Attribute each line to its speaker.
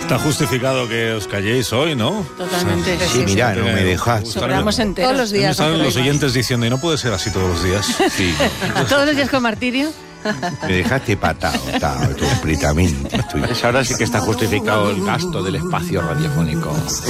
Speaker 1: Está justificado que os calléis hoy, ¿no?
Speaker 2: Totalmente.
Speaker 3: Sí, mira, no me dejas.
Speaker 2: Sobramos enteros.
Speaker 4: Todos los días.
Speaker 1: Están los oyentes diciendo, y no puede ser así todos los días.
Speaker 3: Sí,
Speaker 2: Todos los días con martirio.
Speaker 3: me dejaste patado, completamente.
Speaker 5: Pues ahora sí que está justificado el gasto del espacio radiofónico.